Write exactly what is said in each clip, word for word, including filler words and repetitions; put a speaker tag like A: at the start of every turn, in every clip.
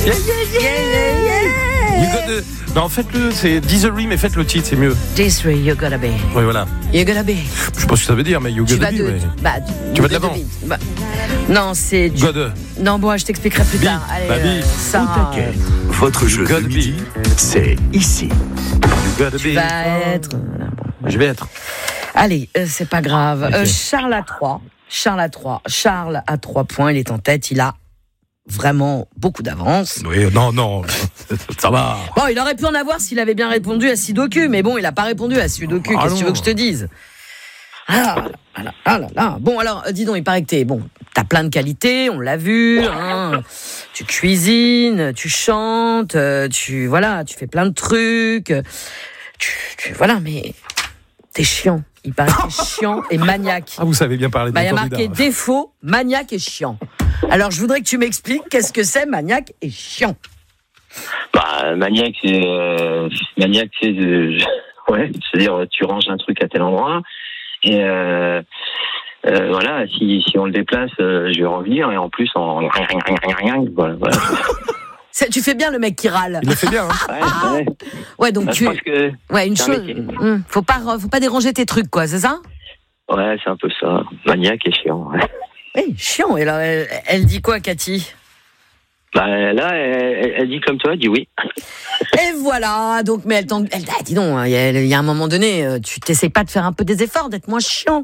A: Yeah, yeah, yeah, yeah, yeah. You got the... Non, faites-le, c'est Disery, mais faites le titre, c'est mieux.
B: Disery, you gotta be.
A: Oui, voilà.
B: You gotta be.
A: Je sais pas ce que ça veut dire, mais you
B: Tu
A: gotta
B: vas
A: be.
B: de.
A: Ouais.
B: Bah,
A: Tu vas de l'avant.
B: Bah, non, c'est. Du...
A: God.
B: Non, bon, je t'expliquerai plus
A: Bi.
B: tard. Allez,
A: Bah,
B: euh,
A: bi.
B: ça.
C: Au taquet. Votre jeu
A: God
C: de
A: be.
C: midi, c'est ici.
A: You gotta be.
B: Va être. Voilà, bon.
A: Je vais être.
B: Allez, euh, c'est pas grave.
A: Okay.
B: Euh, Charles à trois. Charles à trois. Charles à trois points. Il est en tête. Il a vraiment beaucoup d'avance.
A: Oui, non, non. Ça va.
B: Bon, il aurait pu en avoir s'il avait bien répondu à Sudoku, mais bon, il n'a pas répondu à Sudoku.
A: Ah
B: Qu'est-ce que tu
A: non.
B: veux que je te dise? Ah, ah là, ah là là. Bon, alors, dis donc, il paraît que t'es, bon, t'as plein de qualités, on l'a vu, hein. Tu cuisines, tu chantes, tu, voilà, tu fais plein de trucs. Tu, tu voilà, mais t'es chiant. Il paraît que t'es chiant et maniaque.
A: Ah, vous savez bien parler de
B: Bah, il y a
A: mon
B: marqué
A: candidat.
B: défaut, maniaque et chiant. Alors, je voudrais que tu m'expliques qu'est-ce que c'est maniaque et chiant.
D: Bah, maniaque, c'est, euh, maniaque, c'est, de, ouais, c'est-à-dire, tu ranges un truc à tel endroit, et, euh, euh, voilà, si, si on le déplace, euh, je vais revenir, et en plus, en, voilà, voilà.
B: C'est, tu fais bien le mec qui râle.
A: Il le fait bien, hein.
D: Ouais, ouais.
B: Ouais, donc
D: Bah, je
B: tu.
D: pense que,
B: Ouais, une
D: c'est un
B: chose.
D: métier.
B: Hum, faut pas, faut pas déranger tes trucs, quoi, c'est ça?
D: ouais, c'est un peu ça. Maniaque et chiant, ouais.
B: Oui, chiant. Et là, elle, elle dit quoi, Cathy?
D: Bah, là, elle, elle dit comme toi, elle dit oui.
B: Et voilà. Donc, mais elle t'en, elle, ah, dis donc, il y, a- il y a un moment donné, euh, tu t'essayes pas de faire un peu des efforts, d'être moins chiant.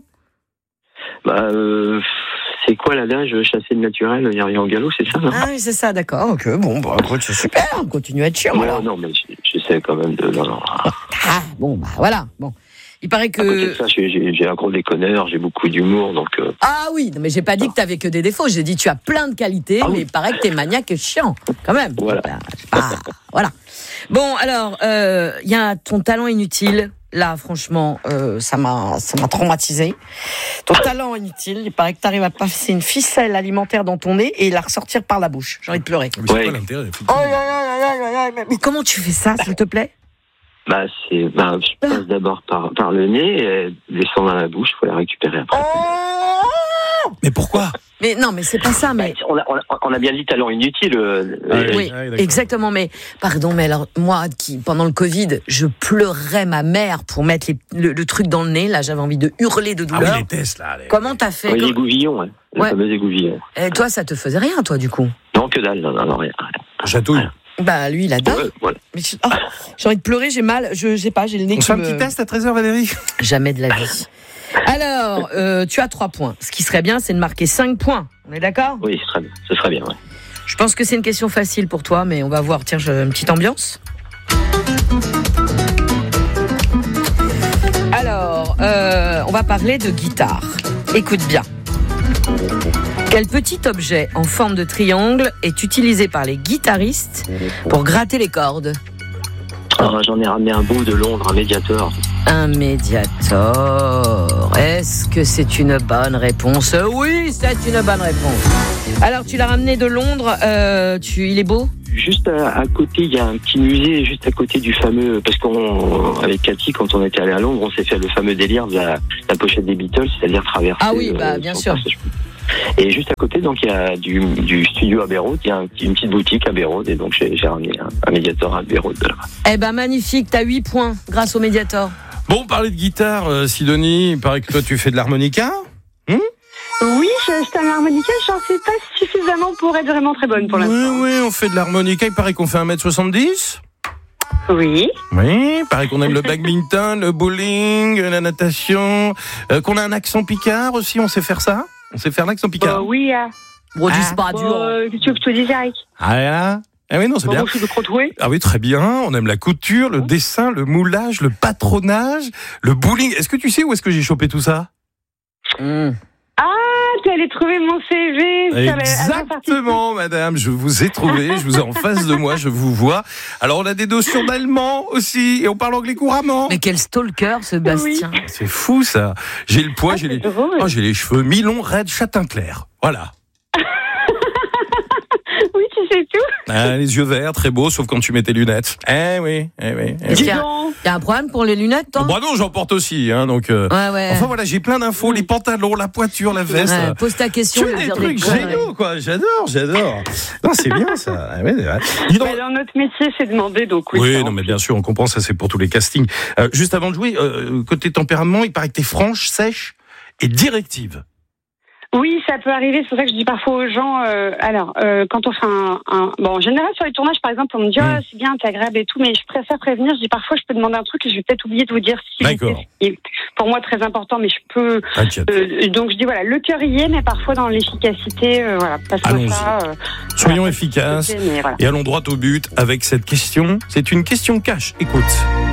D: Bah, euh, c'est quoi l'adage, chasser le naturel, il n'y a rien au galop, c'est ça, non?
B: Ah oui, c'est ça, d'accord. Ok, bon, bah, écoute, c'est super. On continue à être chiant.
D: Non,
B: alors.
D: non, mais j'essaie quand même de, non, non.
B: Ah, bon, bah, voilà. Bon. Il paraît
D: À côté de
B: que.
D: ça, j'ai, j'ai, j'ai un gros déconneur, j'ai beaucoup d'humour, donc, euh,
B: Ah oui, non, mais j'ai pas dit que t'avais que des défauts. J'ai dit tu as plein de qualités,
D: Ah oui.
B: mais il paraît que t'es maniaque et chiant, quand même.
D: Voilà.
B: Bah, je sais pas, voilà. Bon, alors, il euh, y a ton talent inutile. Là, franchement, euh, ça m'a, ça m'a traumatisé. Ton talent inutile, il paraît que t'arrives à passer une ficelle alimentaire dans ton nez et la ressortir par la bouche. J'ai envie de pleurer.
A: Mais c'est
D: Ouais.
A: quoi l'intérêt?
B: Oh là là là là là là. Mais comment tu fais ça, s'il te plaît?
D: bah, c'est, bah, je passe d'abord par, par le nez, et descend dans la bouche, faut la récupérer après.
B: Oh
A: Mais pourquoi?
B: Mais non, mais c'est pas ça, mais.
D: On a, on a, on a bien dit talent inutile. Euh,
A: Ah
D: euh,
B: Oui,
A: Ah oui, d'accord.
B: exactement. Mais pardon, mais alors moi, qui pendant le Covid, je pleurais ma mère pour mettre les- le, le truc dans le nez. Là, j'avais envie de hurler de
A: Ah
B: douleur.
A: oui, les tests, là. les-
B: Comment t'as fait?
D: ouais,
B: Com-
D: l'égouvillon, hein, le
B: Ouais.
D: fameux égouvillon.
B: Et toi, ça te faisait rien, toi, du coup?
D: Non, que dalle, non, non, non, rien.
A: Chatouille.
B: Bah, lui, il adore.
D: Ouais, voilà.
B: Mais je- oh, j'ai envie de pleurer, j'ai mal. Je sais pas, j'ai le nez
A: On
B: qui
A: fait un
B: me...
A: petit test à treize heures, Valérie?
B: Jamais de la vie. Alors, euh, tu as trois points. Ce qui serait bien, c'est de marquer cinq points. On est d'accord?
D: Oui, ce serait bien, ce serait bien, ouais.
B: Je pense que c'est une question facile pour toi, mais on va voir. Tiens, j'ai une petite ambiance. Alors, euh, on va parler de guitare. Écoute bien. Quel petit objet en forme de triangle est utilisé par les guitaristes pour gratter les cordes?
D: Alors, j'en ai ramené un beau de Londres, un Mediator.
B: Un médiator. Est-ce que c'est une bonne réponse? Oui, c'est une bonne réponse. Alors, tu l'as ramené de Londres. Euh, tu, il est beau?
D: Juste à, à côté, il y a un petit musée juste à côté du fameux, parce qu'on, avec Cathy, quand on était allé à Londres, on s'est fait le fameux délire de la, la pochette des Beatles, c'est-à-dire traverser.
B: Ah oui, bah, bien
D: son
B: sûr.
D: passage. Et juste à côté, donc, il y a du, du studio Abbey Road, il y a un, une petite boutique Abbey Road, et donc j'ai, j'ai ramené un, un Mediator à Abbey Road de là.
B: Eh ben, magnifique. T'as huit points grâce au médiator.
A: Bon, parler de guitare, euh, Sidonie, il paraît que toi, tu fais de l'harmonica?
E: Oui, j'achète un harmonica, j'en sais pas suffisamment pour être vraiment très bonne pour
A: Oui,
E: l'instant.
A: oui, on fait de l'harmonica. Il paraît qu'on fait un mètre soixante-dix.
E: Oui.
A: Oui, il paraît qu'on aime le badminton, le bowling, la natation, euh, qu'on a un accent picard aussi, on sait faire ça? On sait faire l'accent
E: Bah
A: picard?
E: oui. Euh,
B: Bon, dis,
A: Ah.
B: c'est pas
E: bah,
B: dur.
E: euh, Qu'est-ce que tu veux que je te dise, Eric?
A: Ah, là. Ah oui, non, c'est
E: Bon,
A: bien.
E: bon, je suis de Crontoué.
A: Ah oui, très bien. On aime la couture, le dessin, le moulage, le patronage, le bowling. Est-ce que tu sais où est-ce que j'ai chopé tout ça?
B: Mmh.
E: Ah, tu allais trouver mon C V. sur la- à la partie-
A: Exactement, madame. Je vous ai trouvé. Je vous ai en face de moi. Je vous vois. Alors, on a des notions d'allemand aussi. Et on parle anglais couramment.
B: Mais quel stalker, ce Bastien.
A: C'est fou, ça. J'ai le poids, j'ai les...
E: C'est drôle.
A: Oh, j'ai les cheveux mi-longs, raides, châtain clair. Voilà.
E: Oui, tu sais tout.
A: Ah, les yeux verts, très beau, sauf quand tu mets tes lunettes. Eh oui, eh oui. Eh
B: Est-ce
A: oui.
B: qu'il y a, il y a un problème pour les lunettes, toi?
A: Bah non, j'en porte aussi, hein, donc. Euh,
B: Ouais, ouais.
A: Enfin voilà, j'ai plein d'infos, les pantalons, la poiture, la veste.
B: Ouais, pose ta question.
A: Tu
B: on
A: as
B: va
A: des
B: dire
A: trucs
B: conneries.
A: géniaux, quoi. J'adore, j'adore. Non, c'est bien ça. Ah ouais, ouais. Dis donc.
E: Bah, dans notre métier, c'est demandé, donc oui.
A: Oui,
E: ça
A: non, mais bien sûr, on comprend, ça c'est pour tous les castings. Euh, juste avant de jouer, euh, côté tempérament, il paraît que t'es franche, sèche et directive.
E: Oui, ça peut arriver. C'est pour ça que je dis parfois aux gens. Euh, alors, euh, quand on fait un, un, bon, en général sur les tournages, par exemple, on me dit
A: Mm.
E: oh, c'est bien, t'es agréable et tout, mais je préfère prévenir. Je dis parfois, je peux demander un truc et je vais peut-être oublier de vous dire si
A: D'accord.
E: c'est pour moi très important, mais je peux.
A: T'inquiète.
E: Euh, donc je dis voilà, le cœur y est, mais parfois dans l'efficacité, euh, voilà, passons
A: Allons-y.
E: ça. Euh,
A: Soyons
E: voilà,
A: efficaces
E: mais voilà.
A: et allons droit au but avec cette question. C'est une question cash. Écoute.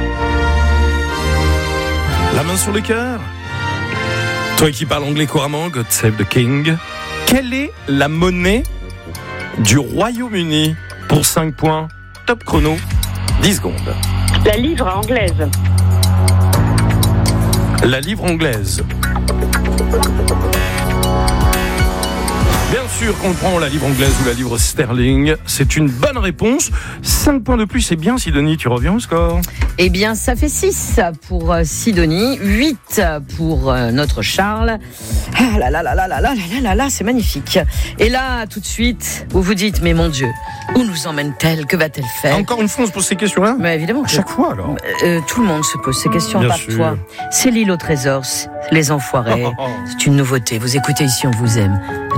A: La main sur le cœur. Toi qui parles anglais couramment, God Save the King. Quelle est la monnaie du Royaume-Uni? Pour cinq points, top chrono, dix secondes.
E: La livre anglaise.
A: La livre anglaise. Bien sûr qu'on prend la livre anglaise ou la livre sterling. C'est une bonne réponse. cinq points de plus, c'est bien, Sidonie. Tu reviens au score?
B: Eh bien, ça fait six pour euh, Sidonie, huit pour euh, notre Charles. Ah là là là là là là là là là, c'est magnifique. Et là, tout de suite, vous vous dites, mais mon Dieu, où nous emmène-t-elle? Que va-t-elle faire?
A: Encore une fois, on se pose ces questions-là?
B: Mais évidemment.
A: À chaque fois, alors.
B: Euh, tout le monde se pose ces questions,
A: Bien
B: pas
A: sûr.
B: toi. C'est l'île au trésor, c'est les enfoirés.
A: Oh, oh, oh.
B: C'est une nouveauté. Vous écoutez ici, on vous aime.